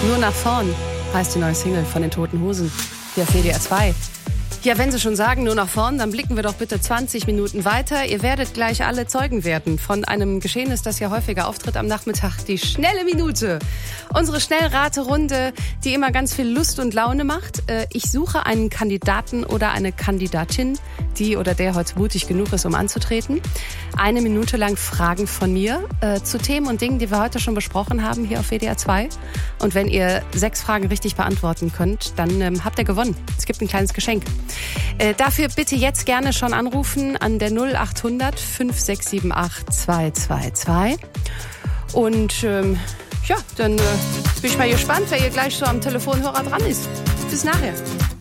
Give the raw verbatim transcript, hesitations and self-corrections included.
Nur nach vorn heißt die neue Single von den Toten Hosen. Hier auf W D R zwei. Ja, wenn Sie schon sagen, nur nach vorn, dann blicken wir doch bitte zwanzig Minuten weiter. Ihr werdet gleich alle Zeugen werden von einem Geschehnis, das ja häufiger auftritt am Nachmittag. Die schnelle Minute. Unsere Schnellraterunde, die immer ganz viel Lust und Laune macht. Ich suche einen Kandidaten oder eine Kandidatin, die oder der heute mutig genug ist, um anzutreten. Eine Minute lang Fragen von mir äh, zu Themen und Dingen, die wir heute schon besprochen haben hier auf W D R zwei. Und wenn ihr sechs Fragen richtig beantworten könnt, dann ähm, habt ihr gewonnen. Es gibt ein kleines Geschenk. Äh, dafür bitte jetzt gerne schon anrufen an der null acht hundert fünf sechs sieben acht zwei zwei zwei. Und ähm, ja, dann äh, bin ich mal gespannt, wer hier gleich so am Telefonhörer dran ist. Bis nachher.